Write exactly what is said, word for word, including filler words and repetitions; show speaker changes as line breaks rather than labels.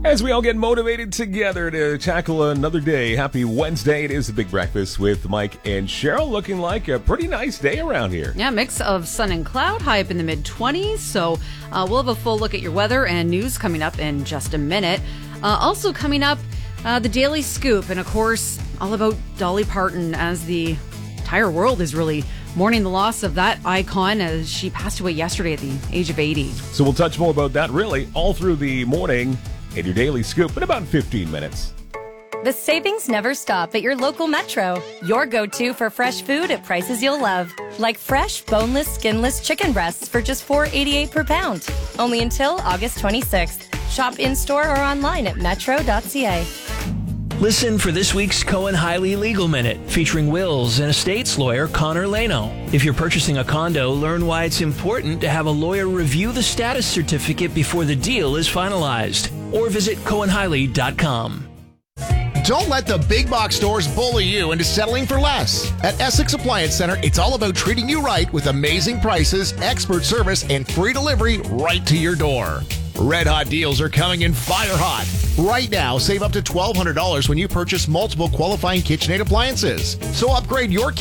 As we all get motivated together to tackle another day. Happy Wednesday. It is the Big Breakfast with Mike and Cheryl. Looking like a pretty nice day around here.
Yeah, mix of sun and cloud, high up in the mid twenties. So uh, we'll have a full look at your weather and news coming up in just a minute. Uh, also coming up, uh, the Daily Scoop. And of course, all about Dolly Parton, as the entire world is really mourning the loss of that icon as she passed away yesterday at the age of eighty.
So we'll touch more about that really all through the morning in your Daily Scoop in about fifteen minutes.
The savings never stop at your local Metro. Your go-to for fresh food at prices you'll love. Like fresh, boneless, skinless chicken breasts for just four dollars and eighty-eight cents per pound. Only until August twenty-sixth. Shop in-store or online at metro dot c a.
Listen for this week's Cohen Hiley Legal Minute, featuring wills and estates lawyer Connor Leno. If you're purchasing a condo, learn why it's important to have a lawyer review the status certificate before the deal is finalized. Or visit cohen hiley dot com.
Don't let the big box stores bully you into settling for less. At Essex Appliance Center, it's all about treating you right with amazing prices, expert service, and free delivery right to your door. Red hot deals are coming in fire hot. Right now, save up to twelve hundred dollars when you purchase multiple qualifying KitchenAid appliances. So upgrade your